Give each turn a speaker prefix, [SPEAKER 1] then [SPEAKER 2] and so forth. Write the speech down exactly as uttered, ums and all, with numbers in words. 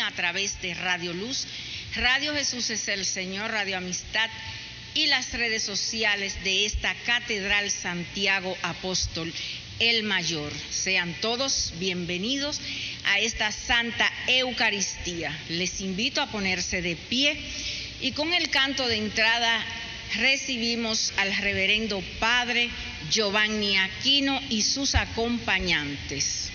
[SPEAKER 1] a través de Radio Luz, Radio Jesús es el Señor, Radio Amistad y las redes sociales de esta Catedral Santiago Apóstol el Mayor. Sean todos bienvenidos a esta Santa Eucaristía. Les invito a ponerse de pie y con el canto de entrada recibimos al Reverendo Padre Giovanni Aquino y sus acompañantes.